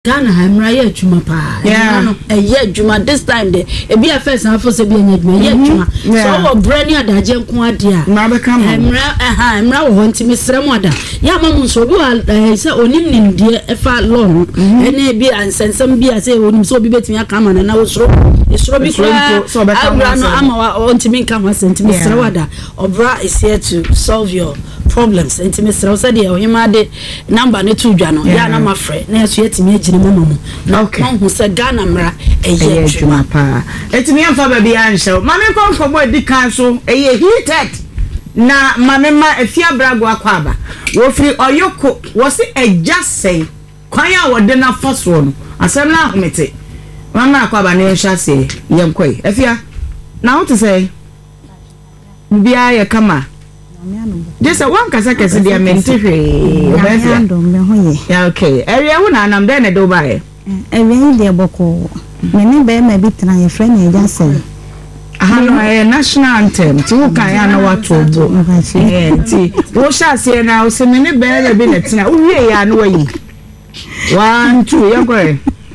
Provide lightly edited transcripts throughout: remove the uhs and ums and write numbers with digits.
Ghana hamra ye adwuma pa no ye adwuma this time de e bia first na for se bia nya adwuma ye adwuma so wo brani adaje nko ade a na be kam hamra wo ntimi srem ada ya mamu so bi wa se onim nim de e fa law ene bi ansensem bia se onim so bi betimi aka ma na wo soro bi kura so be kam no ama wa ntimi nka ho sentimi srem ada obra is here to solve your problems ntimi srem so de ohima de number ne tu dwa no ya na ma frɛ na so yetimi mama okay who said Ghana mra eye adwuma pa etimi amfa ba bia nhyew mame konkobo edi kan so eye heated na mame ma afia brago akwaba wo free oyoko wo se eja sei kwan a wode na foso no asem na ahomete mama akwaba ne nhya se yenkoi afia na what to say bia ye kama this one kasa kese dia mentehwe yeah okay area hu na nam den do bae area dia boko me ne be ma bitran ye friend ye ja say aha no national anthem ti wo kan ya na wato bo ti wo sha se na wo se me ne be be na tina wo wie ya na wayi 1 2 ya kore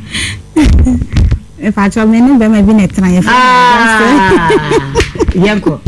e fa cho me ne be ma bi na tina ye friend yanko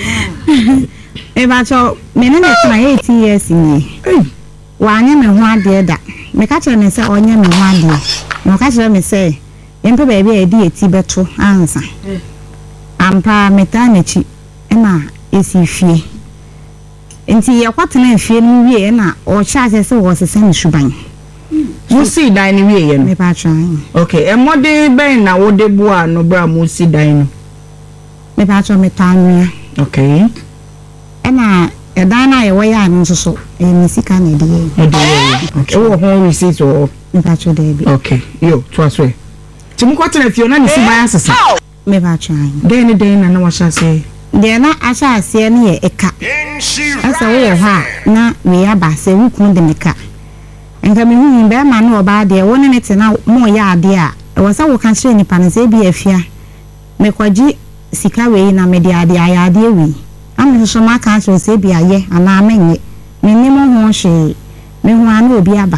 Ebacho mene na 80 years ni wanye me ho ade da me ka kire me se onye me ho ade no ka kire me se yempe ba bia edi eti beto ansa ampa meta na chi na esi fie enti ye kwatena fie no wie na o cha se wo sese ni suban you see dan ni wie ye no me pa try okay emode ben na wo de bua no bra mo si dan no me pa try meta nua okay na edana ye waya no so e sika na de okay wo ho receipt o me pa try dey okay yo to aswe timu kwatena fie na ni si ban asesa me pa try den na wa sha se de na asha ase ne ye eka asa wo ha na we aba se wukun de meka enka me hu be ma na oba de wo ne te na mo ya ade a wo sa wo kan kire ni pan se bi afia me kwaji sika we na me de ade ade we am so ma kan se bi aye ana menye me ni mo ho hwe me hu ana obi aba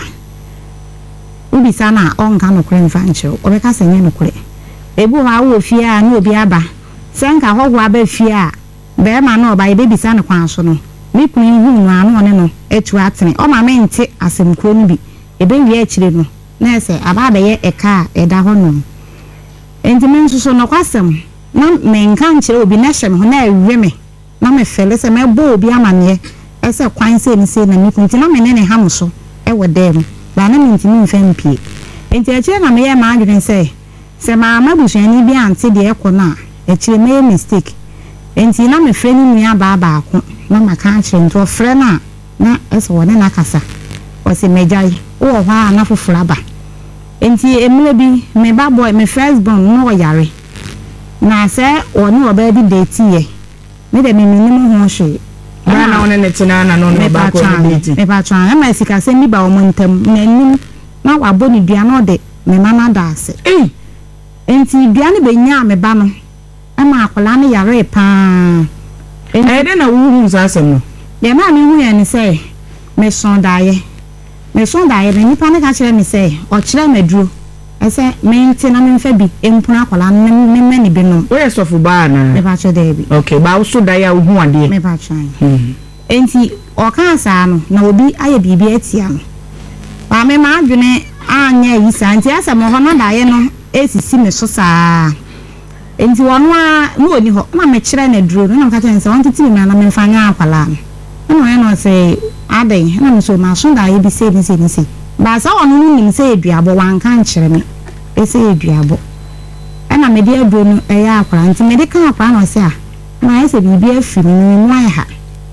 obi sana on kan no kure mfa nche obe ka se nye no kure ebu ha wo fie a na obi aba senka hogwo aba fie a be ma na oba be bisa ne kwan so no me kun hu no ano ne no etu atene o ma me nte asem kro no bi ebe wi a kire no na ese aba be ye eka eda ho no enti me nso so no kwasem na me nkan kire obi na hye me ho na ewe me na me fele se me bo obi amane ese kwan se ni se na me kun ti na me ne ha mo so e wo dem ba na me ntimi mfa mpie enti a kire na me ye ma adwen se ma mabushani bi ante de ekọ na e kire me mistake enti na me frɛ ni nua ba ko na maka kire nto frɛ na ese wone na kasa o se mejai o ha na foforo ba enti emre bi me ba boy me first born no yare na se oni oba bi date ye me de me minimum ho hwe ba na one ne tina na no ba ko date me ba twan ma sika se mi ba o montam na nim na wa boni dua na de me mama da ase enti dua ne benya me ba no ama akola ne yare pa de na wu sa asem no de ma mi hu ya ni se me son daye na nipa ne ka kire me se o kire maduro ese me nti na me mfa bi empuna akola me me bi no we sofu ba na me ba che de bi okay ba wo so daye hu ade me ba try enti o ka sa no na obi aye bibi atia no ba me ma adwene anya yi sa nti asa mo ho na daye no esisi me so saa enti wono a no oni ho na me kire na duro no na ka tell say won titi me na me mfa nya akwala no no no say adai na me so ma so daye bi se ni ba sa wono nim say eduabo wan kan kire me ese eduabo na me de aduro no eya akwala nti me de kan akwala no se a na ese bibi afiri ni nwa ha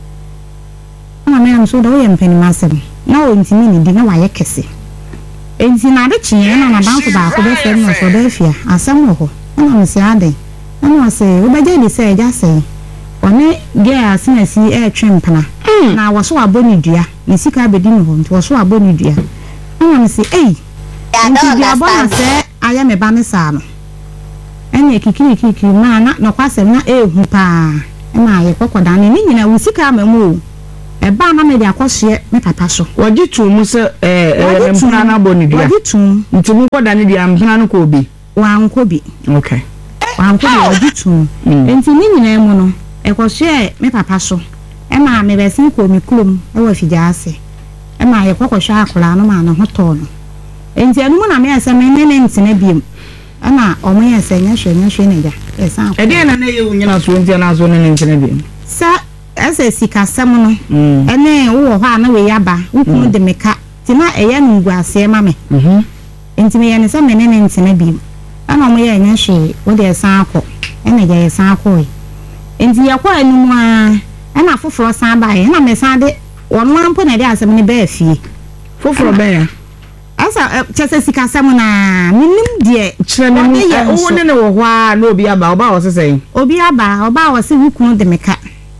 na me am so da wo ye mpeni masem na o ntimi ni di na wa ye kese enti na de chie na banko ba ko be fe no so da afia asem ho na me se ade na se wo be je di se ja se one ge asina si e twempana na wo so aboni dua ni sika be di no ho nti wo so aboni dua na me se nti dua bona se aya me ba ne sa no ene kikiri na kwasem na ehu pa na ye kokoda ni nyina wo sika amamu eba na me de akohye me papa so waji tu mu se mpana na boni dia waji tu nti mu koda ne dia mpana no ko bi wanko bi okay wanko bi waji tu enti ni nyina mu no ekohye me papa so ema me besin ko mi kulum e wa fija ase ema ye kokohwe akola no ma no hoto no enti anu na me ase me ne ntene biem ana omo ye se nya hwe ne ja esa e de na na ye wunyina so enti na so ne ntene biem sa ese sika sam no ene wo ho ana we yaba wukunu de meka ti na eya ngu ase ma me enti me ye ne se me ne ntene biem ana omo ye nya hwe wo de esa akọ ene je esa akọ enti ya kwa enu mu a ana foforo san ba ye na me san de wonu ampo na de asem ne ba afie foforo ba ya asa chese sika sam na minim de kire ne mu wo ne wo ho a na obi aba oba wo sesen obi aba oba wo se wukunu de meka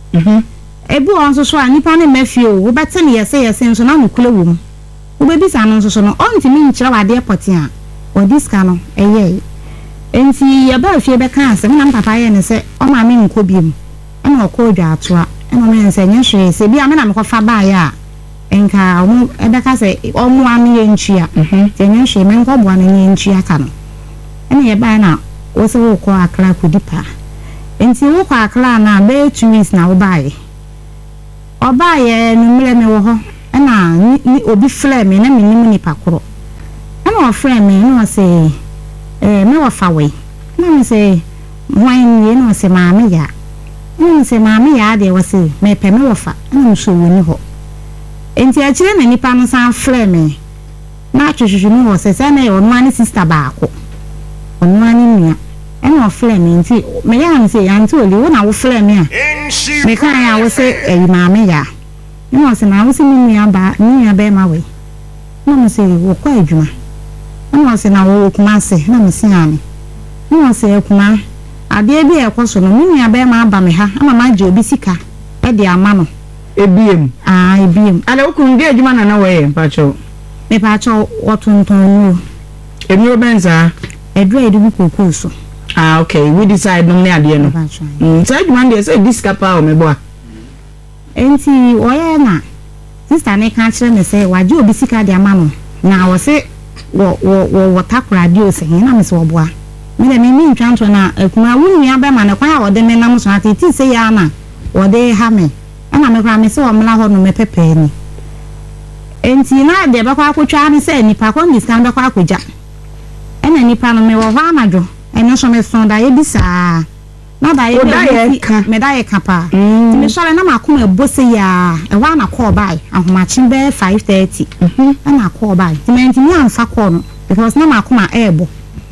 ebu onso so anipa ne mafie o wo bete ne yese nso na nukule wo mu wo bebi sa no nso so no onti mi nkyira wade poti a o diska no eye enti ya ba fie be kan asem na papa ye ne se o ma me nko biem ana okọ dwa atoa ana me nse nya hwe se bia me na me kofa ba ya enka o ebeka se o mu anu ye nchia se nya hwe me nko bo anu ye nchia ka no ene ye ba na wo se wo ko akra kudipa enti wo ko akra na be 2 weeks na wo bae obaye no mire me wo ho na ni obi frɛ me na me nim ni pakoro na o frɛ me no se me wo fa we na me se wan ye no se maame ya na se maame ya de wo se me pe me wo fa na so woni ho enti a kire na nipa no san frɛ me na twehwehwe me wo se na ye ono ani sister baako ono ani nua ena frɛ me nti me ya me se ya nti oli wo na wo frɛ me a me kan ya wo se maame ya no se na wo se mi nua ba ma we no me se wo kwa adwuma no se na wo kuma se na me se ani no se kuma ade bi e koso no mi nua ba ma aba me ha ama ma je obi sika e de ama no ebiem ale wo kun de adwuma na we pacho me pacho wotonton no emi obenza edura edu kokko so okay we decide no ne ade no so adwuma de say diska pa o me bo enti oye na sister ne kan kire ne say waje obi sika de ama no na wo se wo takura di o se na me se wo boa me de me ntwanto na akuma wunu ya ba ma ne kwa wo de me nam so ati ti se ya na wo de ha me ana me kwa me se wo mla ho no me pepe ni enti na de ba kwa akotwa ne se nipa kon diska ba kwa akoja ena nipa no me wo ho anajo eno so me son da ye bisa na da ye me da ye kapa ti me sore na makoma ebose ya e wa na call by ahomachi be 5:30 na call by ti me ntimi amfa call no because na makoma ebo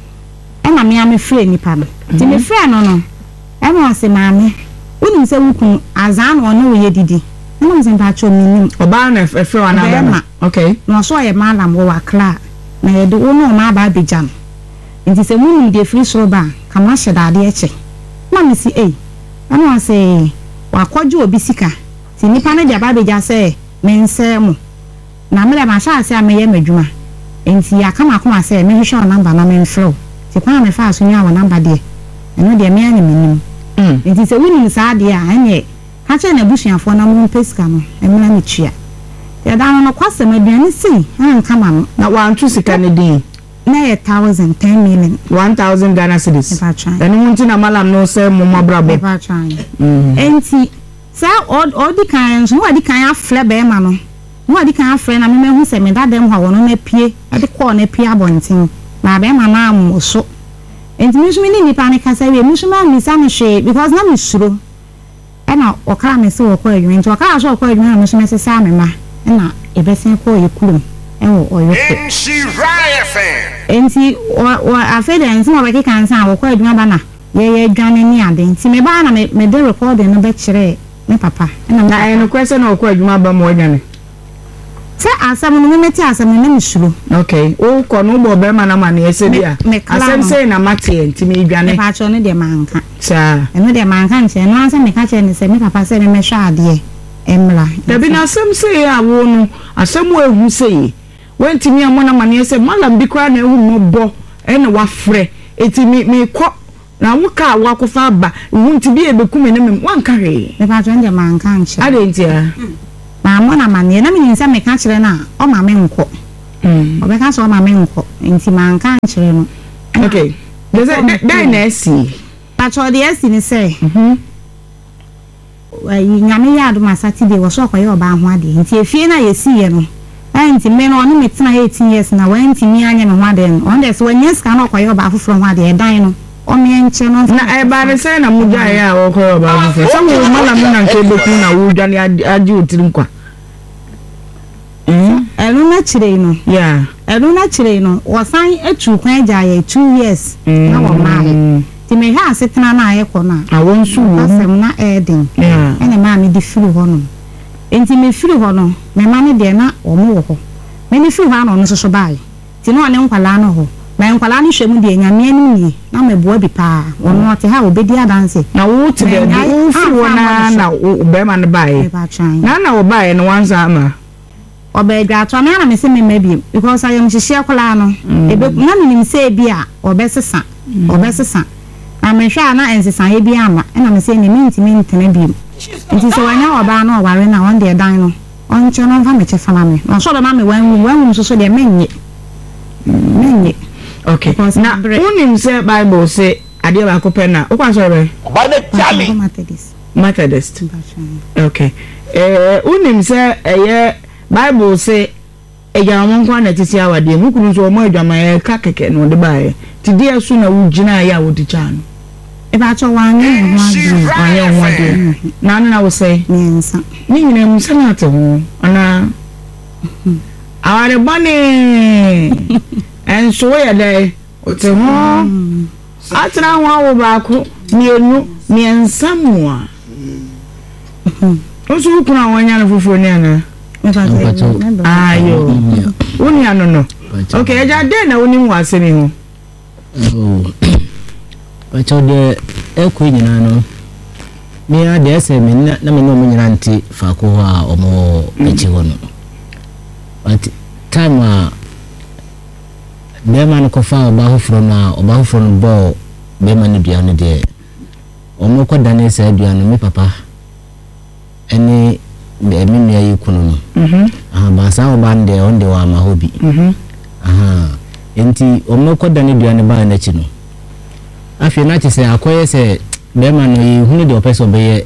e na me am free nipa no ti me free no e mo se maame unim se wukun azan ono ye didi na mo se mpa cho minim oba na free wa na ba okay no so ye malam wo akra na ye do ono ma ba bejan nti se munim de free so ba kama hyedade eche na me si ana se wakɔgye obi sika ti nipa ne de ba beja se me nsɛm na me le ma sha ase ameye madwuma enti ya kama koma se me hwehwe number na me mflow ti kwa me fa so nya wa number de eno de me ani minim enti se wini sa de a ene ka che na busuafo na mo pesika no emena me tua ya da no kwase maduane si an kama no na wa antu sika ne din na 1000 10 million 1000 Ghana cedis eno munti na malam no se mo mabrabo enti sa odi kan so odi kan afle be ma no odi kan afle na me hu se me dadem ha wono na pie ade call na pie abonten na be ma na am so enti mi so ni nipa ne kasa we mi so ma mi sa no hwe because na mi suro na okara me se okọ adwuma enti okara so okọ adwuma na mi so me se sa me ma na ebesen ko yekulum ewo oyoko enti afede nti mo beke kan san okọ adwuma ba na ye dwane ni ade nti me ba na me de recording no be kire me papa na eno kwese na okọ adwuma ba mo dwane se asam no me ti asam na mi suro okay o ko no bo be ma na ma na ese bia asam sei na mate nti me dwane pa cho ne de manka cha eno de manka nche no asam me ka che ne se me papa se me hwa ade emla dabi na asam sei a wo no asam wo ehu sei wenti mi amona ma na ese malam bi kwa na ehu mo bo ene wa frɛ eti me kɔ na wo ka wa ko fa ba wunti bi ebekum ne me wanka hwe me pa cho ne de manka nche ade ntia ma mo na mane na me nsa me ka kire na o ma me nko obeka so o ma me nko nti man ka kire no okay then na see pacho de esi ni say yi nyame ya do ma Saturday wo so akoye oba ho ade nti efie na yesi ye no nti me no me tena 18 years na wan nti mi anya me ho ade no on des wan yes ka na akoye oba afoforo ho ade dan no o me enche no na e ba re say na muja ya wo akoye oba afoforo so wo mala me na nke beku na wo dwane age otiri nkwa elu na chire no yeah elu na chire no wo san etu kwan ja ya 2 years na wo ma ti me ha asetena na ayekọ na awon su wo asem na eden ene ma me di firi ho no enti me firi ho no me ma ne de na o mo wo ho me ni firi ho no so so bai ti no ne nkwala no ho me nkwala ni hwemu de nyame ani ni na me boa bi pa wono te ha obedi adanse na wo ti de wo firi ho na be ma ne bai na wo bai no wanza ama obedwa to na me se me mabi because I am hihye kwala no ebe na me nim se bi a obesesa amehwa na ensesan ye bi ama na me se ne minti na bi nti so wanya oba na oware na on de dan no on che no fa me che fama me no so do ma me wan so de menye okay na unim se Bible say ade ba ko pena o kwa so be oba na chali Methodist okay unim se Bible say ejamu kwa na tisi awade mukunu so mo adwama ka keke no de bae ti dia su na wugina ya wodi cha no e ba cho wanye ho ade na wo say nsa ni nyina musa na te ho ana aware bane en so ya dai o te ho atra ho awo ba ko mienu miensa mua o so kuna wanya na foforo ni ana ayo uni anono okay eja de na uni mu asemi ho pacho de ekwu nyina no me a de ese me na me no mu nyina nti fa ko ha omo echi ho no but time a be man ko fa oba hofro na oba hofro no bo be man dua no de omo ko dane se dua no me papa eni be mi ya yikunu no ba sa obande onde wa ma hobi enti omo ko dane dua ne ba na chi no afi na chi se akoye se be ma no yi hunu de opeso be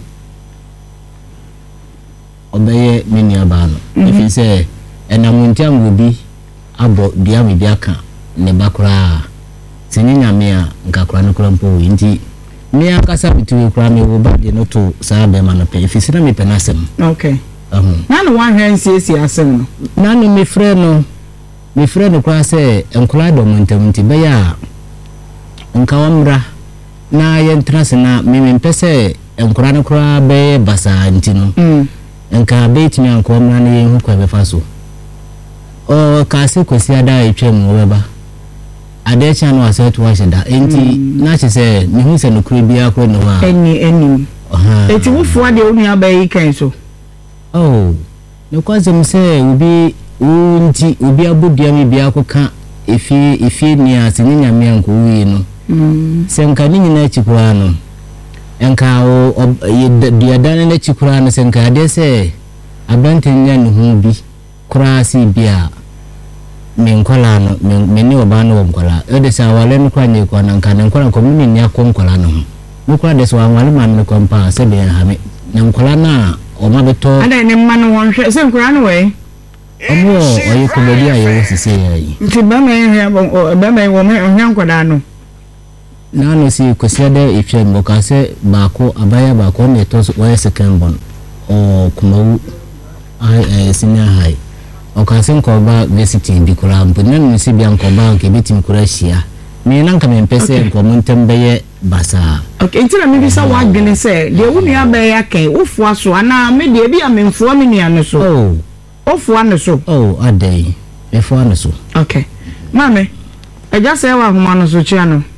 obeye mini aba no ifi se enamunti amobi abo dua mi bia ka ne bakura sininya me a nkakura no kura mpo enti me akasa bitu kura me wo ba de no to sa be ma no pe ifi sina me penasem okay na no wan hwan siesi asem no na no me frɛ no kura se enkula do montamunti be ya nka wamra na yentrase na me mpese enkura no kura be basa nti no nka be timi anko wamra na ye hu kwa be faso o ka se kwesi ada etwem wo beba ade cha no ase to wahye da enti na che se me hu se no kura bia kro no ha eni eti wo fu ade onu abai kan so oh no cause me say ubi unti ubi abodua mi bia ko ka efi ni asini nyame anko wi no senka ni nyina chikura no enka o diadane na chikura no senka de se abantenya no hu bi kura si bia menkola no meni oba no nkola e de sa wale no kwa nye kwa na nka na nkola ko mini nya ko nkola no mo kura de so wale man no kompa se be ha me na nkola na o ma beto ada ne man won hwe se nkura no we omo oyi ko bodi ayo sisi yi nti ba me wo me ohia nkoda no na no si kwesi de efie mboka se baako abaya baako ne to wo second born o kumawu senior high o ka se nkoba university bi kura mpo na no si bia nkoba nke betim kura hia me na nka me mpese nkomo ntembeye basa okay nti na me bisa wa gene se de wo nua ba ya kan wo fua so ana me de bi amemfua me nua no so o fua no so adai e fua no so okay mame eja se wa homa no so chia no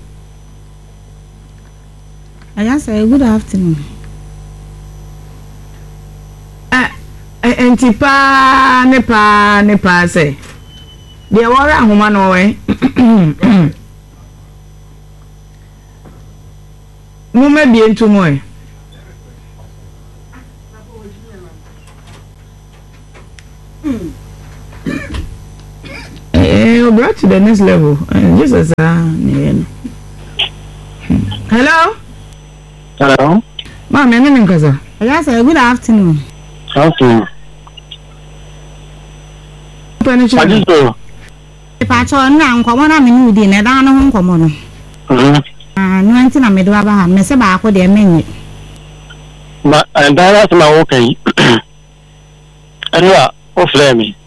I say good afternoon. Enti pa ne pa say. De wora homa no we. Mo me bi entu mo e. the next level. Jesus, hello. Hello. Ma'am, my name is Kaza. Yes, good afternoon. Afternoon. Pacho na nkomo na me nu di na da no nkomo no. No anti na me do aba ha me se ba akọ de menye. Ma ndara se ma wo kan. Anwa o flame.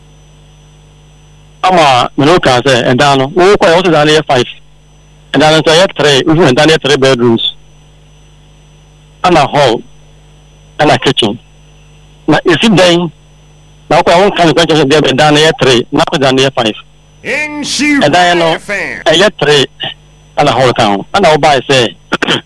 Ama me no ka se nda no wo kwa wo se da na 5. Nda no so 3, we nda na 3 bedrooms. Ana hall. Ana kitchen. Na isi dan na kwa won kan kwa se de nda na 3, na kwa da na 5. And I know electric and a whole town. And I'll buy say,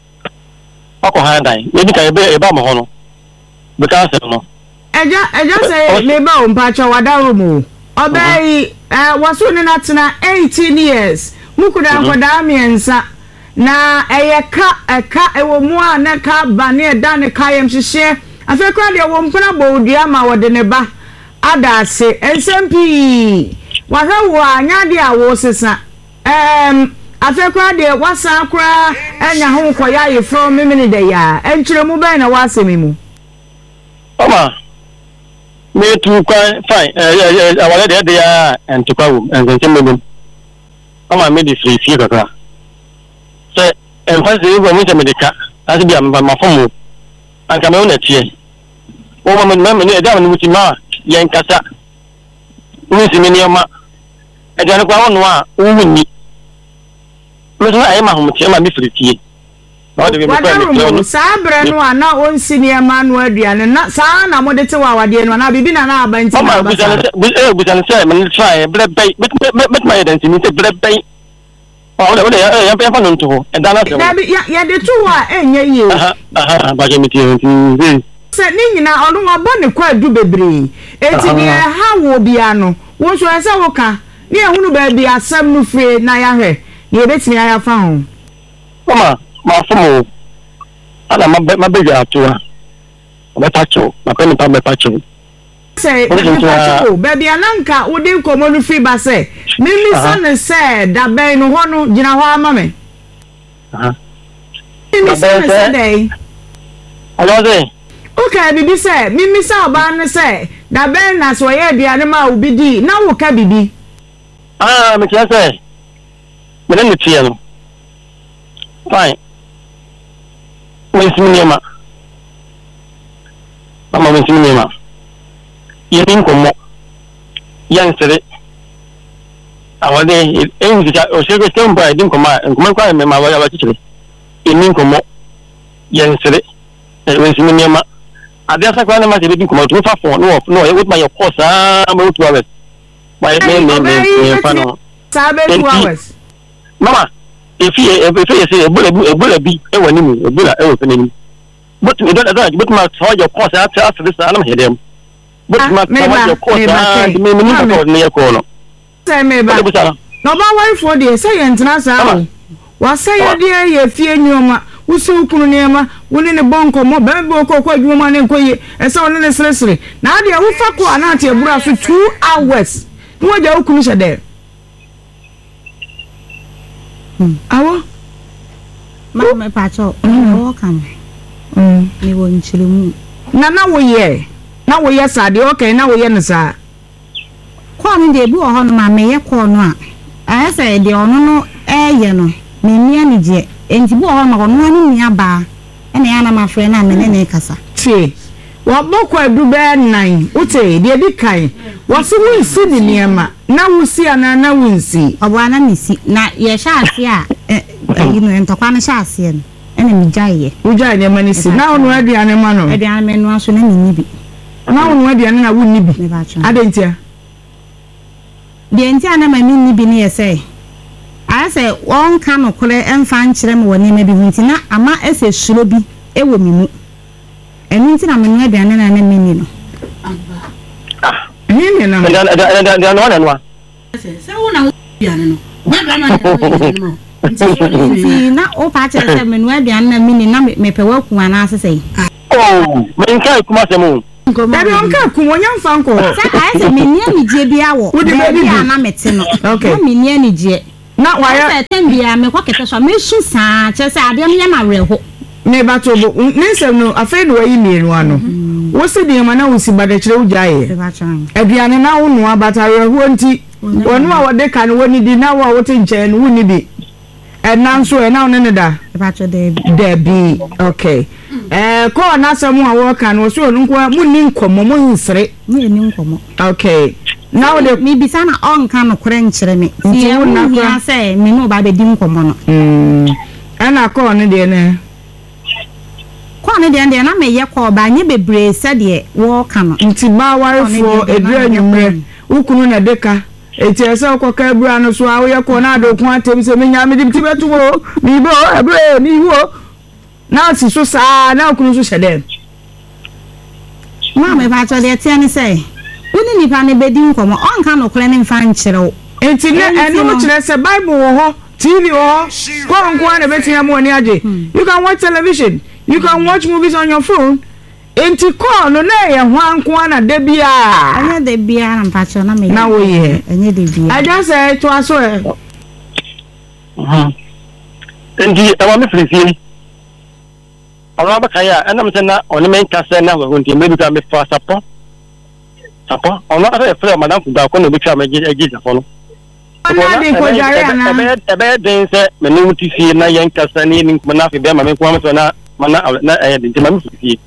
Uncle Handy, maybe can be a bomb honor because I just say, Labor on Pacho Wadarumu. Obey, was soon enough 18 years. Mukuda for Damiensa. Na a car, a woman, a car, Bania, Dan, a Kayam to share. I feel quite a woman, Diama, or the Neba. Ada say, SMP. Wahawa nyadia wo sesa afekwa de wasa kra enya ho koya ye from me de ya enkyere mu ben na wasemi mu Oma me tu kwa fine awale de ya entukwa wo ensembe Oma me di free kakra se emfaze wo mu temedika asi bia ma fomo anka me wona tie wo ma me e da me mutima yen kasa nisi minioma edane kwa wono a wunni meso ayi ma homote ma mi fritie na de me kwa me sabre no ana onsi niema no aduane na saa na mo de te wa wade no na bibi na abanti ma busan se me try blebei met my identity me te blebei o le ya fa no nto edana se ya de tu wa enye ye ba je mi tie se ni nyina onu obo ne kwa du bebre eti ne ha wo bia no wo so ese wo ka ni ehunu ba bia asem no fre na ya hwe ye betimi ya fa ho mama ma fomo ana ma be ja to ma tacho ma pe mi pa me tacho se ba bia nanka wo de komo no fre ba se mimi san se da be no ho no gina ho ama me mimi san se dey alo okay bibi say mimi say oba ne say da ben na so ye aduane ma obi di na wo ka bibi me tia say me na tie no fine me simi ma mama me simi ma ye bin komo yan sere awade enji ja o sege stemba din koma kwa me ma wa chichire ye min komo yan sere me simi ma Abiasa kwa na ma se bi kuma to fa fon no e with my course ma 2 hours my me pano sabe 2 hours mama if you say ebola bi e wani mu ebola e wo fenani but me don't ma so your course after this am here them but ma so your course me ni ko ne ko no say me ba no ba why for dey say yentina sa wa say dey ye fie nyoma wusu kunu nema woni ne bonko mo bebe okokwa adwuma ne nkoye ese woni ne sresre na ade wo fa ko anate ebura so 2 hours no waja okunu shede awo mama pacho o kam ni wo nchiremu na wo ye sade okay na wo ye ne sa ko mi de bi wo ho no ma me ye ko no a ese de ono no eye no me mia ni je enti bo ho no no ani mia ba ene ya na ma frɛ na me ne kasa tie wa bokwa du be nan ute de di kan wa so wonsi ni niema na wusi ana na wonsi obo ana misi na ye sha ase a you know entokwa na sha ase no ene mi jaye uja niema ni si na onu aduane ma no aduane me no aso na ni nibi na onu aduane na wonni bi adentia de entia na ma ni nibi ne ye say I say one can of color and fan children when you may be winting ama as a shrobi, a woman. And winting I'm in red and an enemy. Not all patches have been red and a mini number may work one as I say. Oh, my child, come out the moon. Dabi onka kumonya mfa nko. Sa ka se menia ni je bia wo. Bia na mete no. Okay. Menia ni je. Na waya se tembia me kwa kete so me su sa che se ade me ya ma reho. Ne batobo nsem no afei no wayi mienu ano. Wo se de ma na wo si bada kire wo jaye. Aduane na wo no abatare ho nti. Wonu a wode ka no woni di na wo a wote nche no woni bi. Enam so e na wo ne da. Debi. Okay. Ko na samu a wo ka no so no nko mu ni nkomo mu nsere. Mu ni nkomo. Okay. Now the mi bisa na on ka no kore nkyere me. Ti wo na ko say me no ba be di nkomo no. Ana ko no de ne. Ko no de na me ye ko ba nye bebre se de wo ka no. Nti ba warefo edura nwumre. Ukunu na deka. Eti ese okoka ebura no so a wo ye ko na do kun atem se menya me di ti betu wo. Mi bo ebre ni wo. Na si so sa na ukunu so hyede. Ma me ba to de tie ni say. Uni nipa ne bedi nkomo on ka no kore ne mfa nkyere wo. Enti ne enu mo kire se Bible wo ho, TV wo ho. Ko nko na betia mo ani age. You can watch television. You can watch movies on your phone. Enti ko no na ye ho anko na de bia. Anya de bia na mpacho na me. Na wo ye. Anya de bia. I just say to aso e. Enti e wa me frisi. Ala ba kaya anam se na oni men kase na wo nti me bi ka me fa sapo. Sapo ona ave frère madame Kuda ko no bi twa me agi sapo no. Ana di ko jare na. Ebe den se me no ti fi na yen kase ni na fi be ma me ko ma so na na de ma me fi.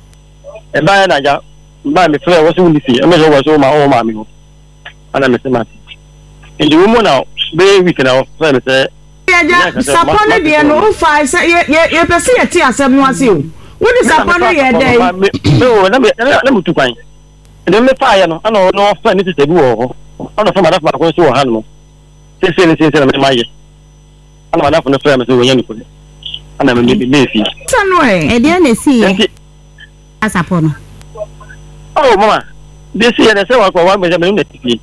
Eba na ja ba me frère wo so ni fi e me so wo so ma o ma mi ho. Ana me se ma. Ndi wo mo na be week na wo frère me se ya sapo ne de no fa se ye pese ye ti asem no ase o. Wo di sapo no ye dey. No na me tu kwan. Then me fire no ana no fa ni se bi wo ho ana fa madafa ko so ha no se na me maye ana madafa no fa me so wo nya ni ko ana me be fi sanu e de na si e asapo no oh mama be si e na se wa ko wa me me na ti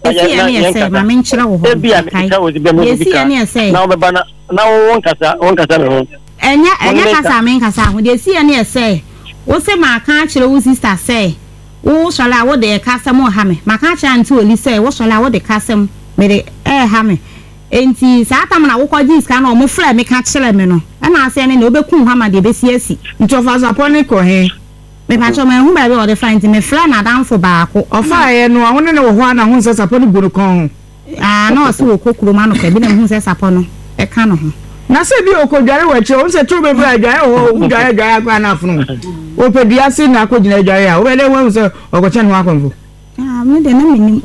ya se ma me nkyira wo ho e bia me ka wo di be mo bi ka na wo be ba na wo won kasa me ho enya kasa me kasa ho de si e na se wo se ma ka kire wo sister se wo sola wo de kasem ha me maka cha nti oli say wo sola wo de kasem me de ha me enti sa atam na wo kwaji iska na o mo frɛ me ka kire me no na ase ne na obekun ha ma de besiasi ntofa sapone ko he me pa cho me hu ba be o de find me frɛ na danfo baako ofa ye no ahone ne wo ho na hu se sapone guru kon na o se wo kokuro ma no ka bi na hu se sapono e ka no ho na se bi okodware wache o se tro be bra dware o dware akwa na afunu o pedua si na akogina dware a o be le hu se okoche no akonfo me de na minim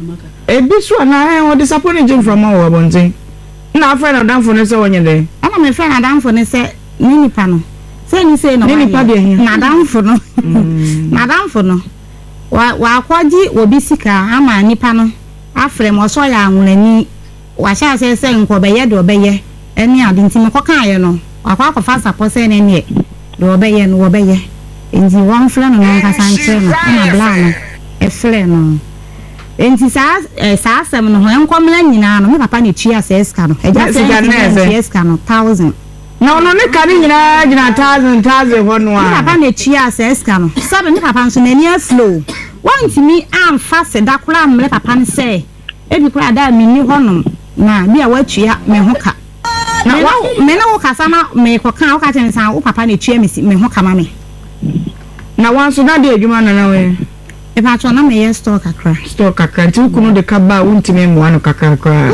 e bi so na o disappointed jim from our bontin na afra na danfo ne se wonye de ana me friend na danfo ne se ni nipa no se ni se no ni nipa de hin na danfo no na danfo no wa akwaji obi sika ama nipa no afre mo so ya anwurani wa sha se nko be ye de obeye eni ade nti me koka ye no akwa fa support se ne ne de obeye no obeye enti wan fre no nka sanche no na bla no e fre no enti sa asem no ho enkomla nyina no me papa ne tua se eska no eja se eska no 1000 no ne ka ni nyina gina 1000 ho no a me papa ne tua se eska no sabe me papa nso na ni aflow wanti mi amfa se dakura amle papa ne se ebi kura da mi ni honom na bia watua me ho ka na me na wo kasa na me ko kan wo ka chen san wo papa na tua me ho kama me na wanso na de adwuma na we e ba cho na me ye store kakra nti kunu de ka ba wontime mo ano kakra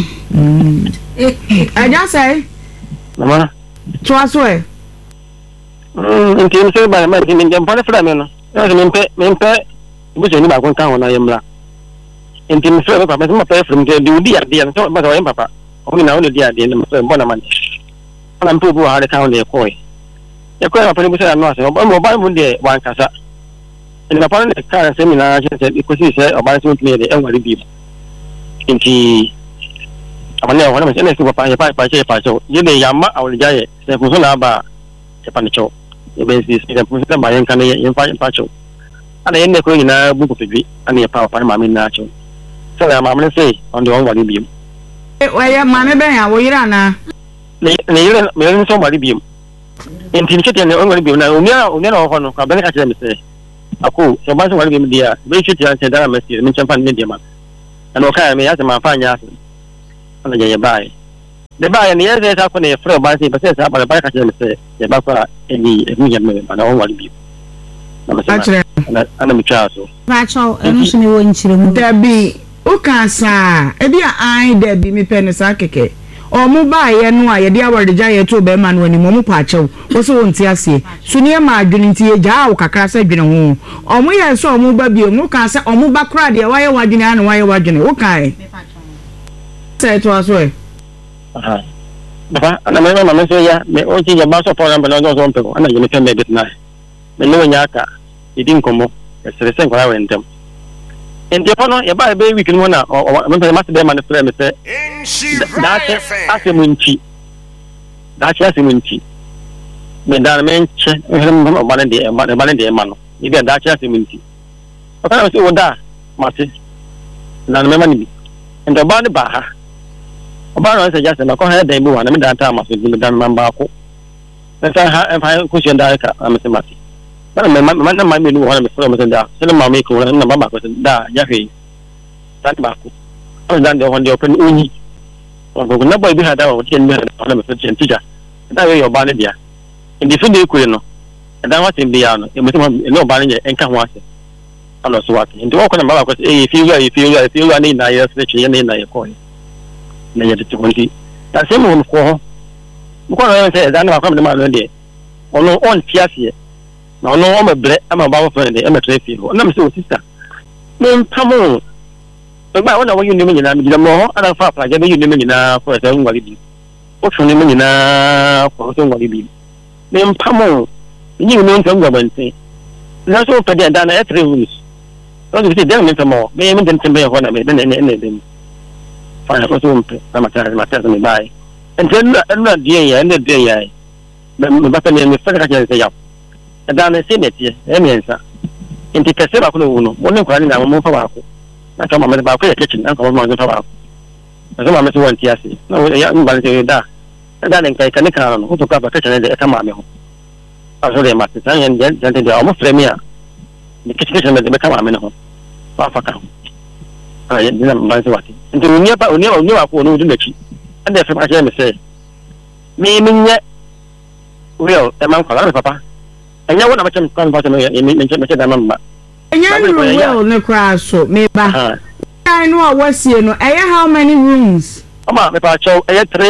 aja sai mama to aso e nti me se ba ma nti me mpa fra me no ya se me mpe bu se ni ba kon kan ho na yemra nti me fra papa me pa from de udi ade ya so ba so papa o na o de ade me so bona man ana mpo bu ha de kan de ko e ko papa ni bu se na no ase o ba mu de wan kasa ni papa ni ka se mi na se ko si se o ba se mutme de en wari bi nti amane o na me se na se papa ya pa so ye de yamma o le jaye se fu so na ba se pa ni cho e be si se fu se ba yen kan ye pa cho ana yen ne ko ni na bu ko fi ana ya pa ma mi na cho so ya ma me se on de on wari bi ya ma me ben ya wo yira na ne yira me so wari bi nti ni chete ne on wari bi na o mi na ho no ka be ka che me se ako so ba so wale bi dia be chuti an se dara mesi me champa ne dia ma ana ka me ya se ma fa nya ase ana je bai de bai ne ya se ta ko ne fro ba se ba se sa ba ba ka se me se je ba ko eni emi ya me ba na wale bi ana mi cha so ba cho enu so me wo nchire mu Debbie ukasa ebi ai Debbie mi pe ne sa keke omu ba ye no a ye de award ja ye to be ma no ani mo pa chew wo so won ti ase so ne ma adwene ti ye ja wo kakra sa dwene ho omu ye so omu ba bi omu ka sa omu ba kra de wa ye wadwene ana wa ye wadwene wo kai say to aso e aha baba ana me so ya me o ti ya ba so for number no so mpe ana je me fe me bit na me no nya aka idin komo se se kwa wentem enti pono ya ba be week no na me pe mas be man frɛ me sɛ dache asemunti me dan me nche me ba de ma no ibi dache asemunti o kana se woda mate na me ma ni bi enti ba ne ba ha oba no se jase na ko ha dan bi wa na me dan ta ma so bi me dan man ba ko na sa ha en fa ko shen da ka am se mate na me no ho na me frɛ me sɛ da se ma me ko na ba ko da ja fe tan ba ko dan de honde open unyi ko na boy bi hada o tien mi na me tien tija da we yo ba ne dia indi fi de ku no dan wa tin bia no e mo no ba ne enka ho ase ana so wati indi ko na ba ko fi you ni na yes che ni na ye ko na ye de honti ta se mo ko na se dan wa ko na ma no de ono on tiasie na ono o me bre ama ba wo friend de e me tre fi ho na me se o sister me mpamo ba wona wo yuni nyina mi gida mo ana fa fa je be yuni nyina ko se ngwali bi o tuni nyina ko se ngwali bi me mpamo ni no nta ngwabanti na so pe de na e3 rules so di de me mpamo me me den tembe ho na me den fa na ko so mpe na mata me bai enten na die ya ne de ya me ba pe me fa ka je ya da na se ne tie e me nsa enti pese ba ko no wo no kwa ni na mo fa ba ko na kama me ba ko kitchen an ko mo zo fa na kama me so wanti ase na ya ngba se da ne kai kan ka no to ka ba kitchen de kama me ho aso de ma tan yan de o mo premier ni kitchen de kama me no ba fa ka ya dina ba se wati nti unia ba ko no du nachi an de fa ma je me se mi minye real e man ko la papa anya wona ma chem kan ba se me me da mamba enya no ne kra so me ba I know what you know how many rooms ama me pa chow 3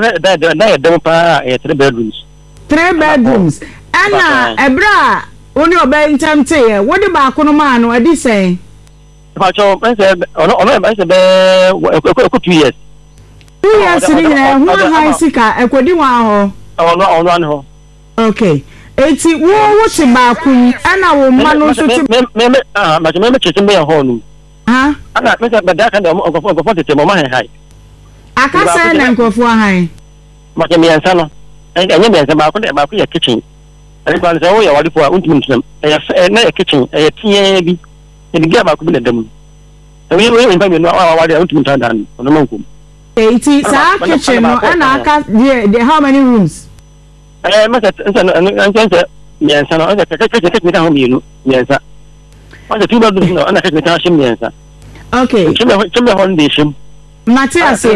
bedrooms 3 bedrooms ana ebra oni oba ntamte ye wo de ba ko no ma no adi sen pa chow me se ono me se be ko 2 years 2 years ni na ho high sika ekodi wa ho ono an ho okay eti wo ti ba ku ana wo ma no so ti me chitin be ho no ha ana me se bada kan o go tete mo ma hai aka se na nkofo hai ma ke mi ansa no enye me ansa ba ku ya kitchen ani kwa nsa wo ya wadi po untum ntum na ya kitchen ya tie bi ni ga ba ku bi na dam we mpa me no wadi untum ntan dan no man ku eti sa kitchen no ana aka the how many rooms masa ansa miensa no aka kake ta ho mienu miensa wanda tuba du no ana kake ta shim miensa okay chimbe hon de shim Matias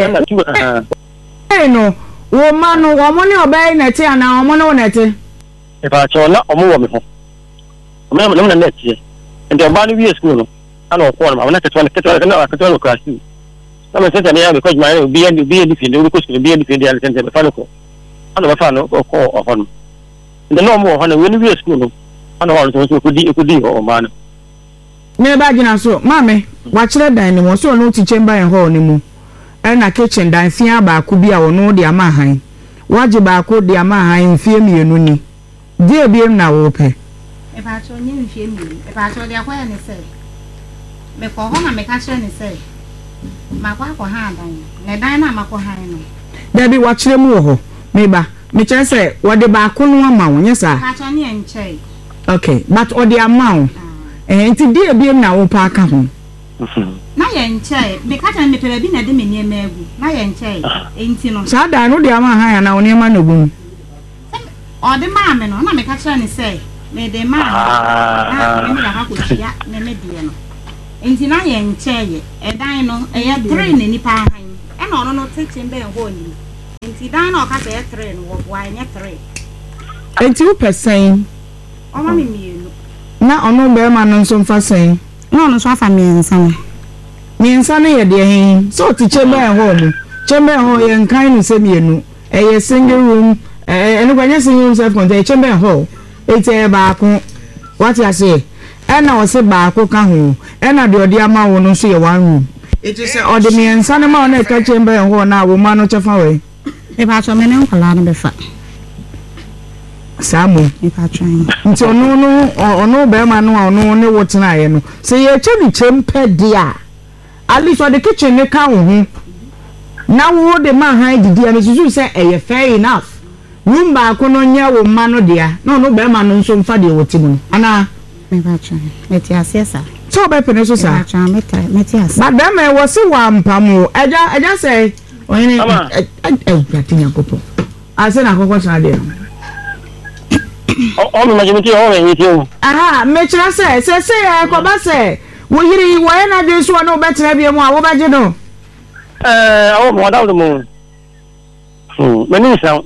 no wo ma no wo mo ne obai na ti ana wo mo no na ti e pa chola o mo wo me ho o me na net ye and the bani we school no ana ko ma na tetwa na class na me senta ne ya because my be the field we ko school be the field ya senta be fa no ko ana ba fa no ko o hon the no mo hon we we school no ana hon so ko di o ma no me ba gina so mame wa kire dan ni mo so no ti chamber en hall ni mu na kitchen dan fia ba ku bi a wono de ama han waje ba ku de ama han fie mienu ni die biem na wo pe e ba cho ni fie mienu e ba cho de akwa ni se me ko ho na me ka kire ni se ma kwa ko ha dan ne dan na ma ko han no da bi wa kire mu ho me ba me kire se wo de ba ku no ama wo nyesa ka cho ni enche okay but o de ama wo nti die biem na wo pa aka ho na ye nche me ka tan me pere bi na de me nie magu na ye nche enti no sa da no de ama han na oni ma no bum o de ma me no na me ka kire ni se me de ma na me da ko tia na me die no enti na ye ncheye edan no eye 3 na nipa han e na ono no teaching be ho ni enti dan na o ka se 3 no wo anya 3 enti wo person o ma me mienu na ono be ma no nso mfa sen na ono so afa miensa miensa na ye de hen so ti chamber ho no chamber ho ye nkan no se mienu eye single room eno kwanya single room self contained chamber ho eti ba ko what you say ena o se ba ko ka ho ena de odi ama wo no so ye one room eti se odi miensa na ma na ka chamber ho na wo ma no chefa we e ba so me ne nkwala no be fa Samu nti ono be ma no ono ne wotena ye no se ye chemi chempe dia at least the kitchen ne ka ho na wo de ma han didi an susu se eye fair enough room ba ko no nya wo ma no dia no no be ma no nso mfa de wotimu ana me ba try meti asesa so be pene so sa meti asa but dem e wo se wa mpamo eja se oyene yatinya kopo ase na kokko sa de o me majimiti o me yiti aha me kira se ko ba se wo yiri wo na de so na obetra bia mu a wo ba je no o mo da mo me ni sa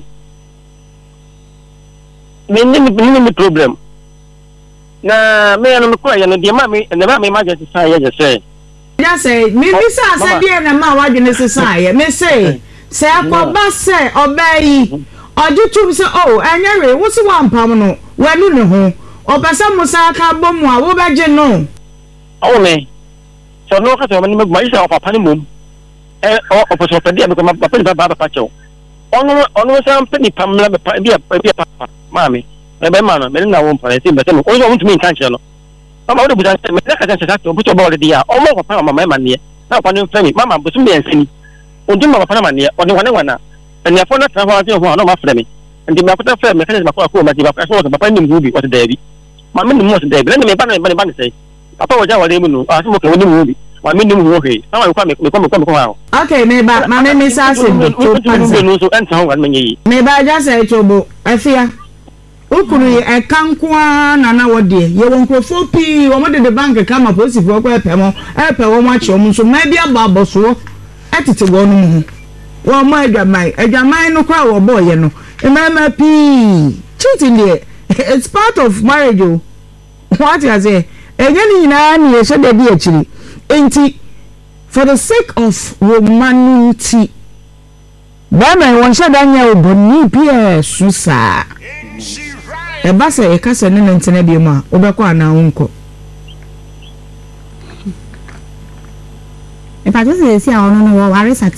me ni problem na me no me ko ya no de ma me na ma ma just say ya say ya say me bisa se bia na ma wa dwene se say me say se akoba se obai ojutum se oh anyare wo se wa mpam no wanu ne ho obasa musa ka bomu a wo ba je no o me so no ka so me ma isa papa ni mum o poso pedi am ko ma papa ni baba pacho ono sam pedi pamla bia papa mami be ma no me na wo mpare se be se o so ntumi kan che no mama wo de buja me na ka se o buto ba wo de ya o mo papa mama ma ne na papa ni fami mama busu me ensini o dum papa ma ne o de wana and your phone na ho ati ho no ma frame ndi ma pata frame me kan ma ko ma di ba so papa ni mu bi o de dabi ma me ni mu o de dabi na me ba na sei papa wo ja wa le mu no aso mo ke wo ni mu bi ma me ni mu ho he na wa me ko ha okay me ba ma me sa se no so enta ho wa me yi me ba ja se chobo afia ukuru e kankwa na wo de ye won krofo pi wo mo de bank kama police fo ko epe wo mo achi o mo so ma bia ba boso etete wo no mu wo mo adwaman no kwa wo boy no emama pi cheating there it's part of marriage o what you say enye na ni ye so de bi achiri enti for the sake of humanity bama won sha danya oboni pia susa e ba se e kasa ne ntena bi ma obekọ ana wonko e pa to se si a ono no wo ware sati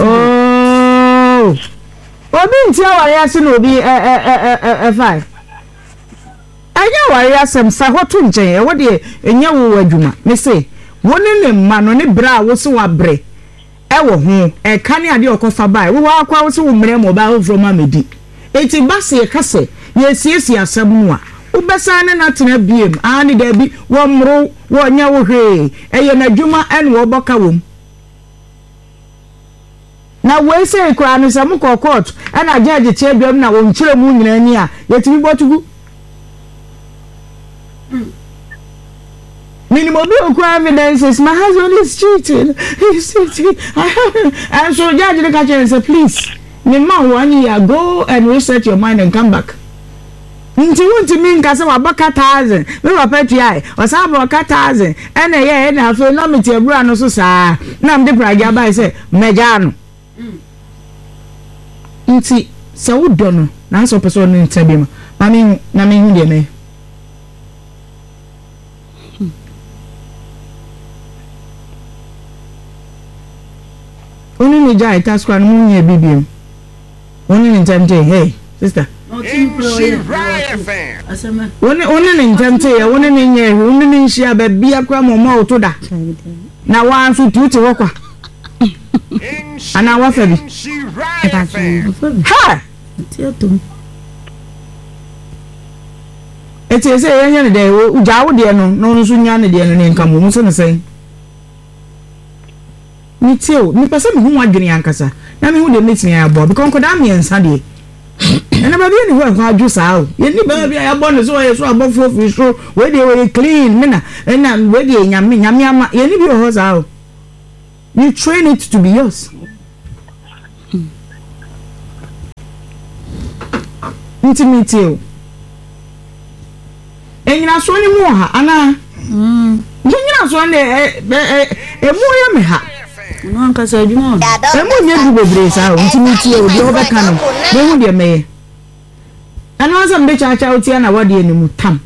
obi nti aware ase no obi 5 anya aware asem sa hoto nchen e wode enya wo adwuma me se woni ne ma no ne bra wo se wa bre e wo ho e kane ade okofa bai wo akwa wo se wo mre mo ba from amedi eti base e kase ye siesi asem no a wo besa ne na tena biem ani da bi wo mro wo nya wo hwe e ye na adwuma en wo boka wom na we say kwa no sam ko court ana judge chebem na won kire mu nyina ni a yetimi botugu minimum kwa evidences my husband is cheating he's cheating and so judge the catch and say please me man 1 year go and reset your mind and come back nti mi nka se wa baka 1000 me wa peti ai o sa baka 1000 ene ye na afi na me ti abura no so saa na me de praga ba se meja no nti se wo do no na so person no ntabi ma mami na me hu de me oni ni jai taskwa no mu nye bibiem oni ni ntamte hey sister oni ni ntamte ya oni ni nye oni ni nshia ba bia kwa mo oto da na wa nso tuti wokwa ana wa fabi ha tietum eti se yenye ne de uja wo de no nso nya ne de no ne nka mo so ne sen ni tio ni pese me hu adwene ankasa na me hu de metin ya bo because koda me ensa de na ba bi ni ho kwa adwo saa o ye ni ba bi ya bo ne so ye so abofo fi so we dey we clean me na we dey nyame ama ye ni bi ho saa o you train it to be yours intimate o enyina so ni mu ha ana enyina so ne emu ya me ha no anka sa adwuma emu nye du bebre sa o intimate o de obeka no me hu de me ana asam de cha oti na wade animu tam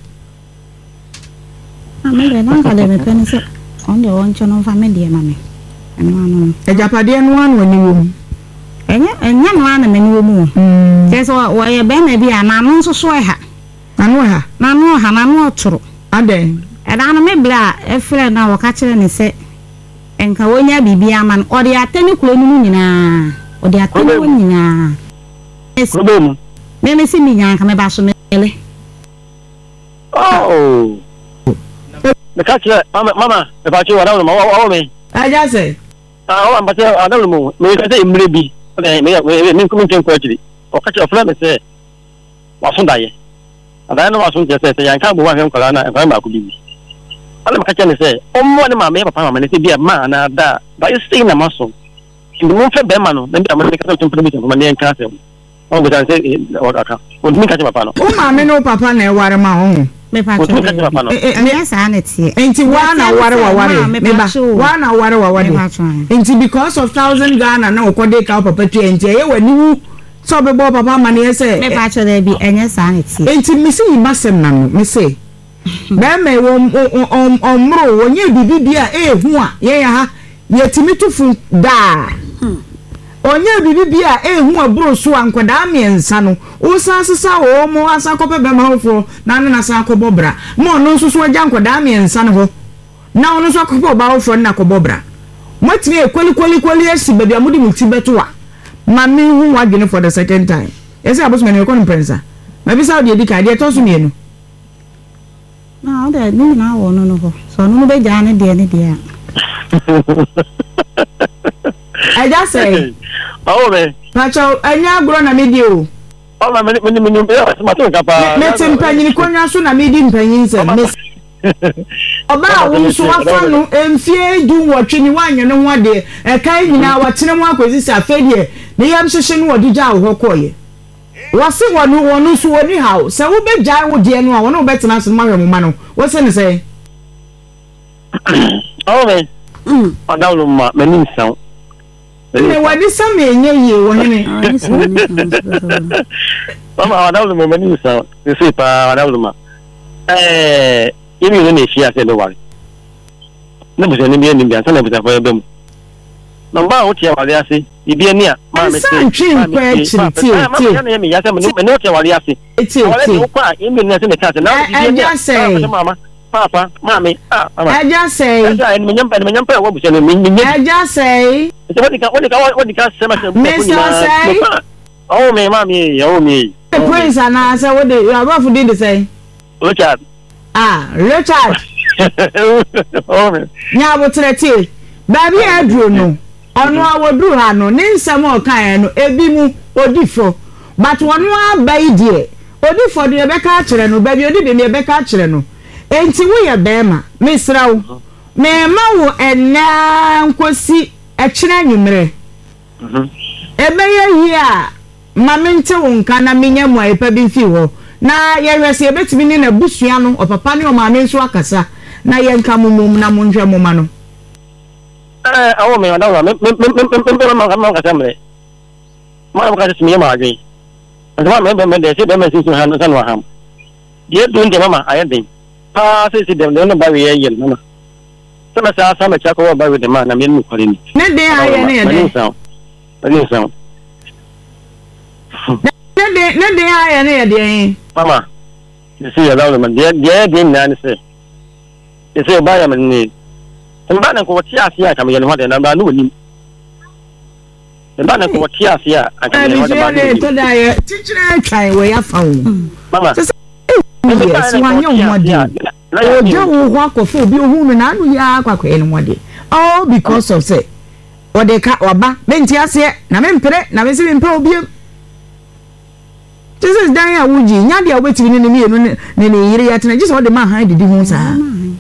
amele na kale me pene se on de won chono fa me de mame anu ejapade no anu ani wo mu enya no ana me ni wo mu so wo ye be na bi ana no so so ha anu ha na no otoro aden era no me bla e frɛ na wo ka kire ne se enka wonya bibia man o de atani kulo nu nyina o de atani wo nyina problem me si mi nyanka me ba so mele oh the catch mama if I chew around me aja say o am pate adam mu me ka say imre bi me kuma ten ko akiri o ka che ofra me say wa fun daye ada na wa fun je say yanka bo wa hwem kwala na fa ma ku bi ala ka che ne say o mo ne ma me papa ma ne say bi ma na da ba you stay na maso mo fe be ma no na bi ma ne ka so tumpe bi ma ne yanka say o go dan say o ka o mi ka che papa no o ma me no papa na e ware ma ho me pa cho me sa na tie enti wa na ware me ba wa na ware enti because of 1000 Ghana na okode ka papa tu enti e wani wu so be bo papa ma ne say me pa cho da bi enye sa na tie enti me si masem na no me say ba me wo omro wonye bibi bia hu a ye ya ha ye timi tufu da onye bibi bia hu aburo so ankoda miensa no usasisa wo mo asakope be mahofo na na asakobo bra mo no nso so agya ankoda miensa no ho na ono so akopo ba hofo na akobo bra motimi ekweli esi baby amudi muti beto a mami hu wadwene for the second time ese aboso me ko prensa mabi sa odi edika de to so mienu na o de ni na wo no ho so no be ja ne de a I just say oh me pacho anya agro na media o oh ma me ma to kapa me tempanyini konwa so na media mpanyin se oba wo so afa no emfie du wotwe ni wanyo no ho de kai nyina watene mu akozi se afedie ne yam hyehye no wodija wo koye wose wonu so woni hawo se wo be jai wo de no a wono betena so mahwe mama no wo se ne se oh me adawlo ma menin san me wadi sam enye ye wo hene mama adawlo ma menin san se pa adawlo ma yemi ne fi ase do wale na bu se ni bi ni san na bu ta fo ebe mu na ba o tia wale ase ibi ani a ma me ti ma na yemi ya se me no tia wale ase wale ni ko a yemi ne se me ka se na ibi ani mama papa mami mama aja say aja ni nyam pa wo bu se ni aja say what ka se ma se Mr. say oh me mami oh me the prince ana say what you about to do the say Richard Richard oh me nya botreti baby adro no ono awodu ha no ni nsem o kan no ebi mu odifo but wonu abai die odifo de be ka kire no baby odi de be ka kire no enti wo ye bema misrawo me ma wo ena nkosi ekire nwumre ebe ye yi a ma mente wo nka na menya mu ayepa bi fi wo na ye hwese ye betimi ni na busua no opapa ne o ma me nso akasa na ye nka mumum na monhwe moma no awo me adawa me ma ka samre ma ka se me ma agwe ntwa me de se be me sin han san wa ham ye dun de mama ayeden se dem no ba we ye mama sama sa ma cha ko ba we de ma na me nu kwari ni ne de aye ne de ne de aye ne de mama se ya dawo man de na ni se ba ya man ni mba na ko tia sia ka me ye no de na ba no ni mba na ko tia sia aka me ye no de ba ni to da ye tichire twan we ya fa wo mama yes wanyo mwadi na yo je wo ho akofo obi ohunu na anu ya akwakwe no mwadi all because of say ode ka oba menti ase na me mpere na me se me mpere obi Jesus dan ya wuji nya de obetimi ne mienu ne yire ya tena Jesus ode ma han didi hu saa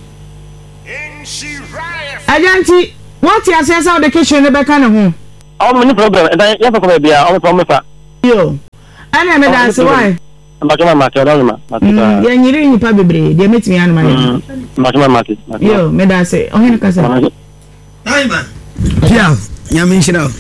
ajanti what you say so the kitchen ne be kan ho many problem and ya fa ko be bia o fa yo ana me da so why makama market ya nyiri nipa bebre de metimi anu ma ne makama market yo me da say o hen ka say ai man ya nyame nshira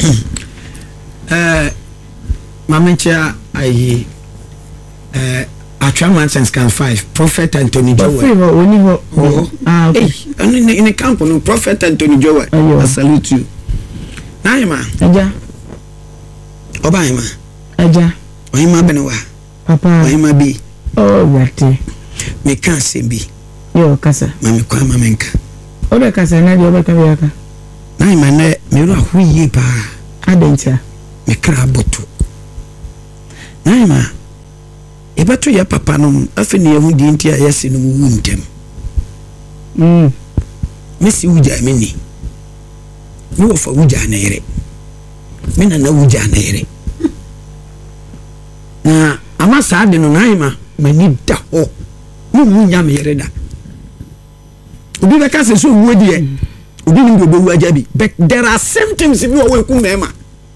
mamencha ayi Atwaman sense can 5 Prophet Anthony Joel oni ho okay in the camp no Prophet Anthony Joel I salute you naima aja obaima aja oyima benewa papa oyima bi wate me kan sembi yo kasa mame kwa mamenka obe kasa na de obe ka bi aka naima na me ru ahuye pa adentia me kra boto naima ebato ya papa no afi ne yahu di ntia yesi no wu ntem mesi wuja meni ni wo fa wuja na yere mena na wuja na yere na ama saa de no naima mani da ho ni wunya me yere da obi be ka se so wu die obi ni do wu ajabi but there are symptoms if you are ku mema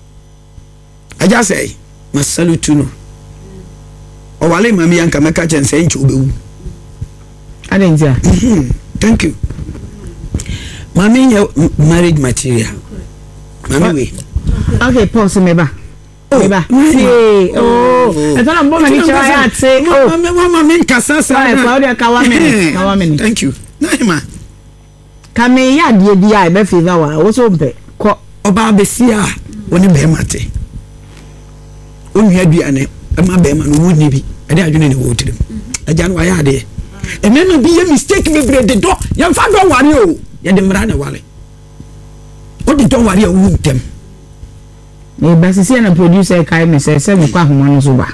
aja say masalutu no o wale mami yanka meka chense nchi obewu adentia thank you mami ya marriage material mami we okay pause me ba see etona mbo mani cha ya say mami kasa sa na kwa wamene thank you naima kame ya die dia be favor wa wo so mpe ko oba besia woni be mate onu aduane ma be ma no woni bi ade adwene ne wo tirim agya no ya ade enema bi ye mistake be bre de do ye fa do ware o ye de mra na ware o de do ware o wu tem me basisi na producer kai me se me kwa homa no so ba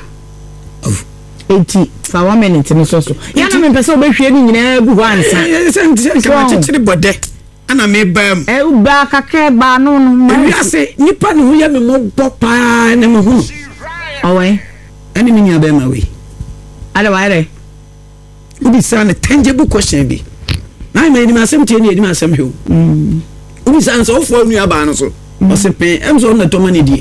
80 for 1 minute no so ya na me pese obehwe ni nyina gu ho ansa se ka chichiri bode ana me bam u ba kakre ba no wi ase nipa ne hu ye me mo bo pa ne mo hu owe ani mi nya be ma we ale wa ere ubi sana tangible question bi na me ni ma asem tie ni ma asem he ubi sana so fo nu aba no so o se pe em so na to mani di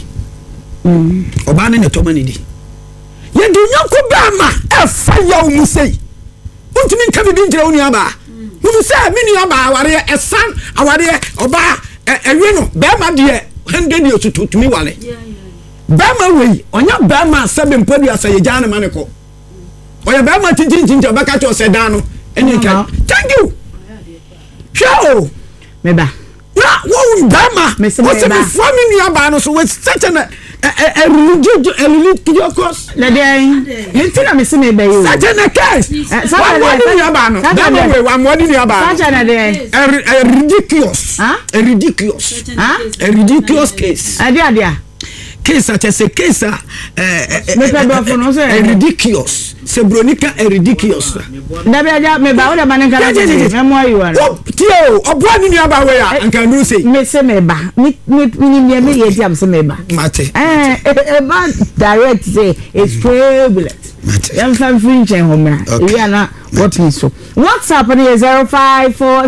oba ne to mani di ye di nyoko ba ma e fa ya o mu sei untumi nka bi ngira onu aba mu se mi ni aba aware esan aware oba ewe no be ma de 100 years to me wale bama we onya bama sabe mpodi asaye jana maneko oya bama tintintin obaka to sedan no eni ka thank you show meba na wo bama o se be from ni aba no so we such an a religious na dey hintina me se meba yo such an case what ni aba no bama we wa mo ni aba such an dey a ridiculous case adia case at a case ridiculous sebronika ridiculous dabia me ba o da manen kala me mo ayi wa oh tio obwa ni aba we ya nkan do say me se me ba me ye ti am se me ba mate ba direct say it's turbulent mate yam fan free chen homa we are na what is so what's happening is 054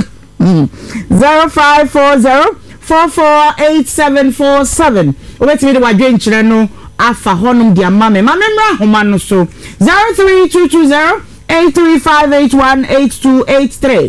0540 448747 obetimi de wadwe nkyere no afa honum dia mame mra homa no so 032208358188283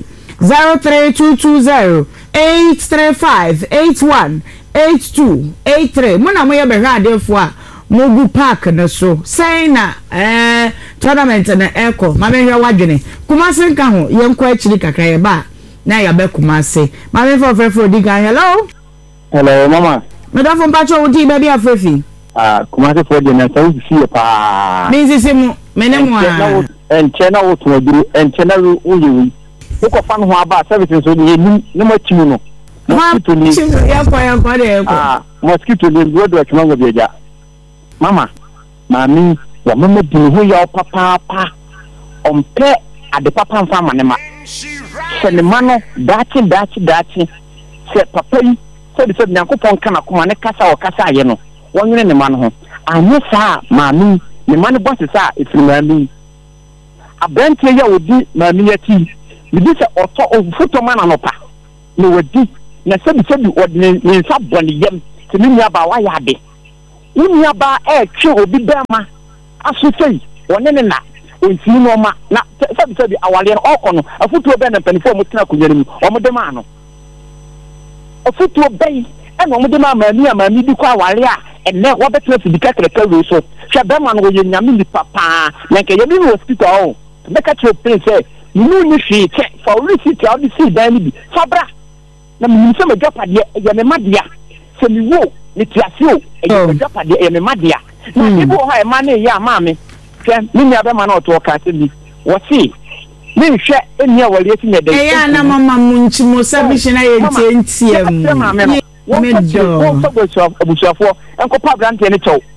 032208358188283 mona moye behwa adefo a mogu park no so say na tournament na eko mame hwe wadwene kumase nka ho yenko akiri kakra ye ba na ya be kumase mame for diga hello mama me da fon pacho odi be bia frefi kumase for de na so si pa mi sisi mu menemu enchena wo to duru enchena wo yewi ko fa no aba service so ni ni ma chimu no mosquito ni ya kwa de ko mosquito ni do atuma ngo bia mama mami wa mama di ho ya papa ompe ade papa mfa manema se ne mano dachi se papa yi se nyankopon kana kuma ne kasa o kasa ye no wonwene ne mano ho anye saa mami ne ma no bɔse sa efiri maami abrantie ya odi maami ati bibi sɛ ɔtɔ foto ma na no pa na wadi na sɛbi ɔde ne nsa bɔ ne yam sɛ ne nua ba wayɛ ade ne nua ba ɛtwe obi bɛma aso sei wɔne ne na onti no ma na sɛbi awale no ɔkɔ no afoto bɛ na mpanifo mo tena akonnwa no mu ɔmo de ma no afoto bɛyi ɛna ɔmo de ma maami bi kɔ awale a ɛnɛ wɔbɛtena fidika kɛkɛ wei so hwɛ bɛma no wɔyɛ nyame nipa paa na nkɛ yɛbi no hospital bɛka kyerɛ pɛn sɛ mu ni hwee kyɛ fa wo receipt a wode sii dan no bi fabra na menim sɛ madwapadeɛ ɛyɛ me madea sɛ mewo ne tiase o ɛyɛ madwapadeɛ ɛyɛ me madea na ebi wɔ hɔ a ɛma no ɛyɛ a maa me hwɛ me nua bɛma no ɔto ɔka sɛ bi wɔse menhwɛ ɛni a wɔre asi nyɛ dɛ ɛyɛ a na mama mu nkyi mo submission ayɛ ntiantia mu wɔn fɔ abusuafoɔ nkɔpa aberanteɛ no kyɛw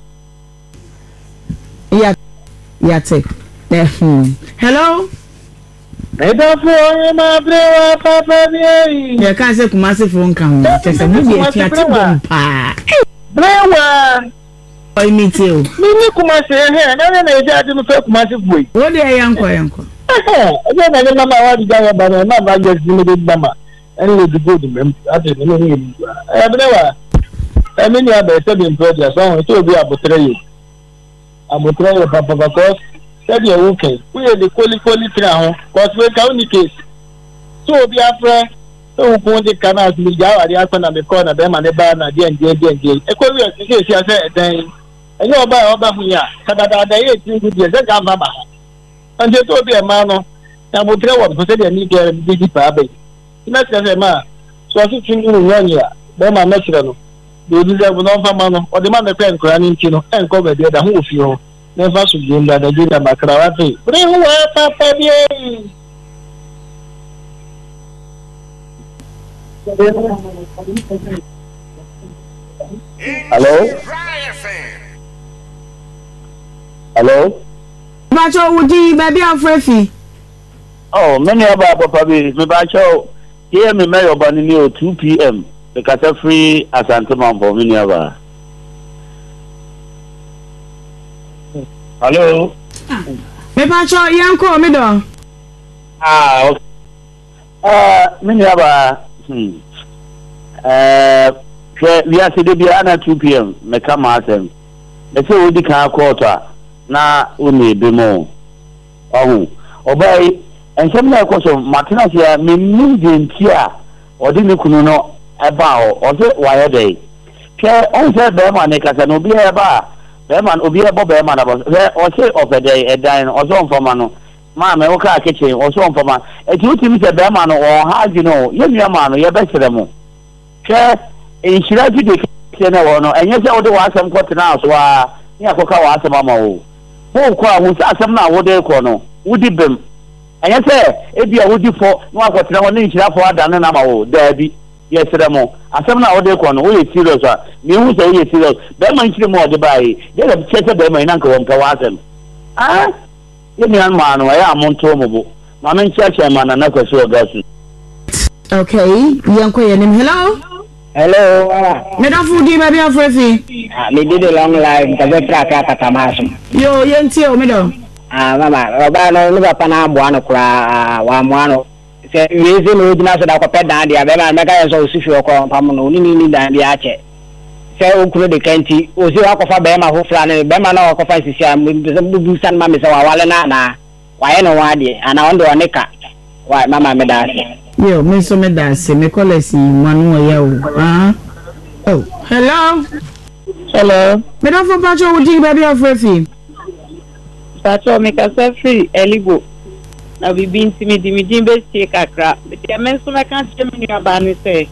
yate hello Edafo ma brewa papa bi. Ya ka se Kumasi fo nka ho. Tese mu bi atiati bom pa. Brewa. Oi miti o. Mini Kumasi na eja adi no fe Kumasi fo yi. O de yanko. Eja na mama wa di ga ba na ma just ni de mama. Eni le digo di mem ati ni ni. Brewa. Emi ni aba se bi project so to bi abotre yi. Abotre yi papa because said you okay. We are the quality now because we can case. So be after so go the canals we go at the after na me corner them and the bar na dey. E ko we say say then. And you buy oba hunya. Kada da 18 good years that ga mama. And you to be a man no. Na mo tre wo because they need get big pa be. Na say ma so so tingu no nya. Be ma natural no. They deserve no fa man no. O the man the pen kra ni nti no. En ko be dey da ho ofi ho. Never should be in the Nigeria Bakrawati. Bring what Papa Bien. Hello? Bacho Woody, baby of Refi. Oh, many about Papa Bien. Me bacho. Here me mayor Banini 2 p.m. because I'm free as Antoman for many about. Hello. Me pacho yanko me do. Many aba we are today be 2 p.m. me come asem. Me say odi kan quarter na uni be mo. Obey ensem na ekoso matina sia me ntintia odi ne kunu no eba o se waye dey. Ke on se be ma ne kasa no bi eba Beman obi ebo beman abo o se ofede edan o so mfoma no ma me wo ka kitchen o so mfoma eti utimi se beman no o haji no ye nua ma no ye besere mo ke inshira ji de ke na wo no enye se wo de wa asem ko tena so a ni akoka wa asem ama wo wo ko a wo se asem na wo de ko no wudi bem enye se ebi a wudi fo no akotena wo ni inshira fo adan na ma wo da bi yes remo asem na ode ko no we serious a me hu say we serious be man chire mo ode bai ye da chese be man nanka won ka wasem ye ni an ma no ya amonto mo bo ma men cheche ma na kwaso gasu. Okay, yanko yenim Hello. Me da fudi baby of Refi. Me did a long life ka be track Katamaso. Yo yenti o me do. Mama, oba no no papa na abo ano kura wa mo ano. Se wezi no dina so da ko peda dia be ma meka yeso osifi okọ pam no ni dan dia ache se okuro de kanti osi akọfa be ma ho fra ne be ma na akọfa sisi am bu san ma me se wa wale na wa ye no wa de ana ondo oneka wa mama me da se yo me so me da se me kolesi manu ya o oh hello me da fo bacho udi baby of Refi bacho me ka se free eligo na bibi ntimi dimidin be tie kakra be men so me kan tie me nua ba ni se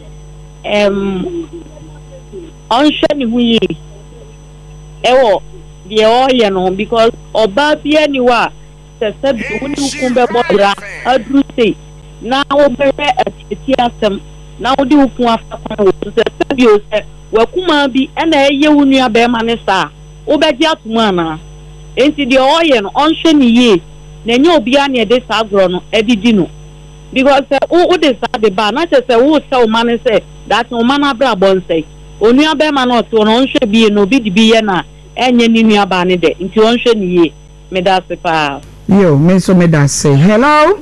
onhwe ni huyi ewo de o ye no because oba bia ni wa se bi woni ukun be bobra adru sei na wo be ati asem na wo di ukun afa kwa wo se bi o se wakuma bi na eye wo nua be ma ni sa wo be ji atuma na enti de o ye no onhwe ni ye na nye obia na ede sa agro no edidi no because wo de sa de ba na che se wo se o man say that o man abra bon say onua be ma na o to no nhwe bi no bi di bi ye na enye ni nuaba ne de nti wonhwe ne ye meda se pa yo me so meda se hello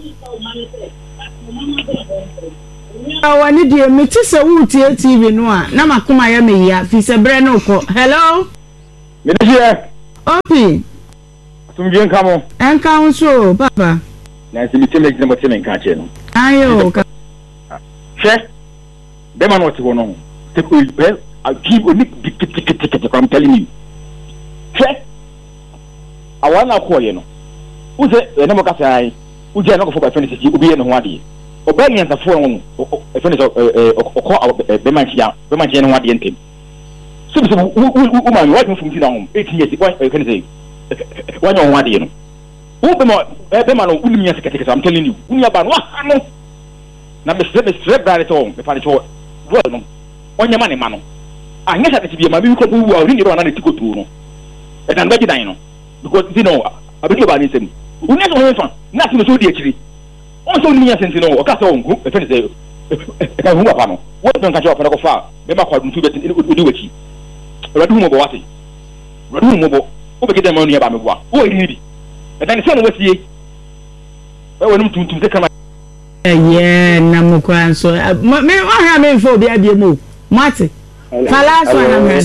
wani die me ti se wu tie TV no a na makoma ya me ya fi se bre no ko hello me dey opi tumje nkamo enka unso papa na se mi teme gina mo teme nka che no ayo che be man what go no te ko be I give only I'm telling you che awana ko ye no uze ene mo ka sai uje na ko fo ba finish ji ubi ye no ho ade oba nyan ta fo no finish okọ be man chia no ade ntem so man what from ti na hom 18 years why can say why no ade no be man no uni nya sekete I'm telling you uni aba no ano na me strep brand to me fa cho well no onya mane ma no anya sa ti bi ma bi ko bu wa ri ni ro na ti ko tu no e dan baji dan no because you know abedi ba ni sem uni so ho fa na ti so di akiri on so ni nya sense no o ka so ngu e fe ni say e ka hu apa no wo don ka cho fa ko fa be ma kwa dun tu be odi wachi radu mo bo wate radu mo bo o be kidan ma ni ba me bo o ri bi e dan se no wasie e wonum tuntum se kama na mo kwa so me wa ha me fo bi abie mo mate fala so na me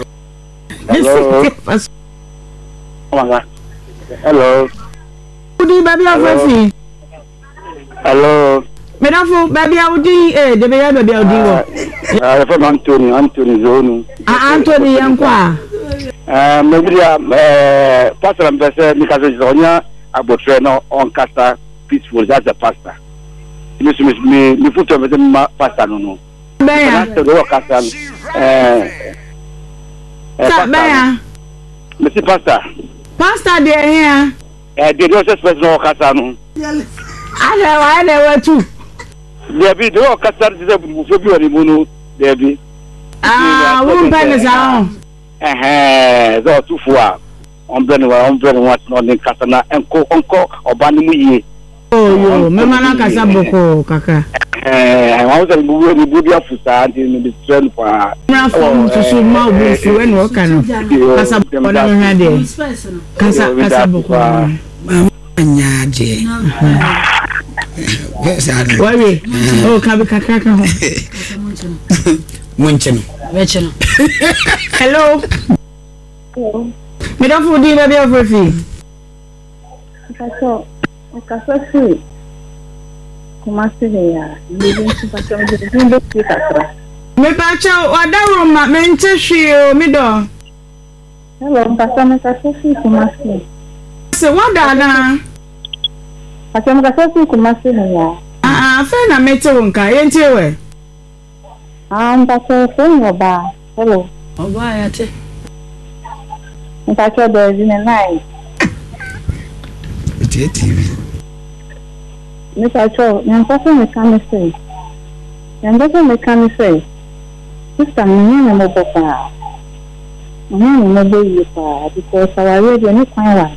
hello udi baby afafi hello medafo baby audi de be ya baby audi wo from Anthony Zonu Anthony yankwa media pastor mbese mikazo zonya abotre no on kasa peaceful as a pastor me futo mbese ma pastor no baya do kasa baya Mr. Pastor de here the process person kasa no ale wa tu there be do kasa de bu February mu there be wo bane za zo tu fua on bene wa no ne kasa na enko oba ni mu yie yo me mana kasa boko kaka I want to move the body of Fusa and the strength for to ma bu fu en wo kan kasa boko na me hade kasa boko anya je wari o ka bi kaka ka ho monche no hello me don't food in baby of refi kaso si kumasi ya ni pacho ndio kikatra me pacho wadaro ma me nchehwi o mi do hello kaso si kumasi se wada na kaso si kumasi ya fe na mete wonka yente we pacho fe oba hello oba ya te pacho do zine nai TV me pacho nyansaso mekanise sister me mo bopa mo be yi pa because our radio ni kwan wa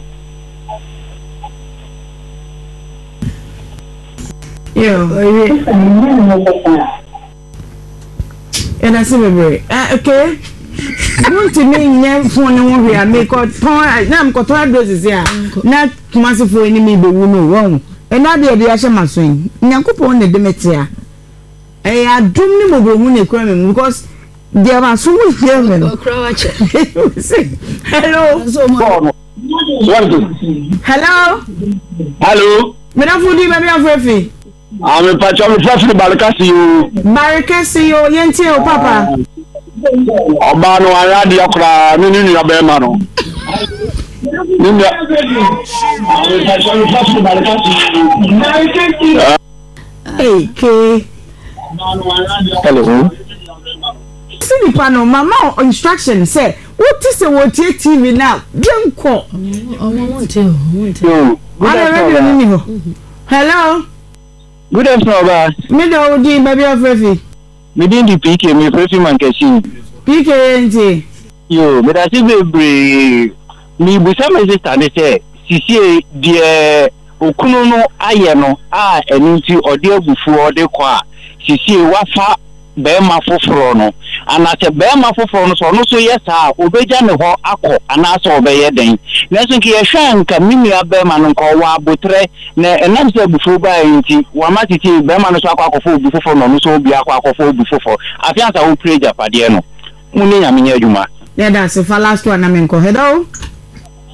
yo ena se bebe okay won't me nyam phone no we are make ton na am ko ton doses ya na kumasi fo ni mi be wu no won ena de de ahye mason nyankopon ne de metia adum ni mo be hu ne kura me because there are so much here me no hello me na fudi baby afefi I'm pacho me fast barkasi yo yenti o papa oba no arade akra ni abe ma no hello see the panel mama instruction say what is the what TV now denko hello good afternoon oba me do di baby afefi me din di PK me frefi man kashi PK ente yo me da si bebre mi busa me sister ne say sisi die okunu no aye no enu ti ode agufu ode kwa sisi wafa bɛrima foforɔ no anaasɛ bɛrima foforɔ no so ɔno so yɛ saa obɛgya ne hɔ akɔ anaasɛ ɔbɛyɛ den nanso nka yɛhwɛ nka menua bɛrima no nka ɔwɔ abotrɛ na ɛnam sɛ abufuo baa nti wama tete bɛrima no so akɔ akɔfo obi foforɔ na ɔno so obi akɔ akɔfo obi foforɔ afiansa wo pray japadeɛ no mu ne nyame nyɛ adwuma yeah that's the last one na me nkɔ hello